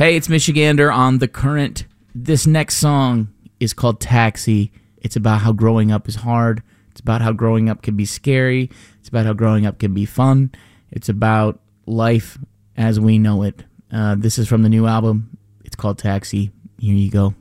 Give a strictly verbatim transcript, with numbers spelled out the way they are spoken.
Hey, it's Michigander on The Current. This next song is called Taxi. It's about how growing up is hard. It's about how growing up can be scary. It's about how growing up can be fun. It's about life as we know it. Uh, this is from the new album. It's called Taxi. Here you go.